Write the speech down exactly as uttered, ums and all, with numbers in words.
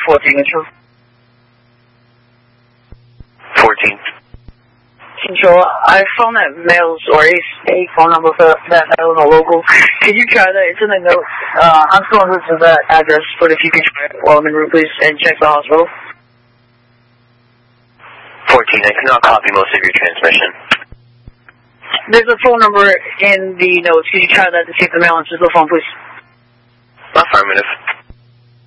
fourteen control. fourteen. Control, I found that mails or a, a phone number for that mail in the local. Can you try that? It's in the note. Uh, I'm still en route to that address, but if you could try it while I'm en route, please, and check the hospital. fourteen, I cannot copy most of your transmission. There's a phone number in the notes. Can you try that to see if the mail answers the phone, please? Affirmative.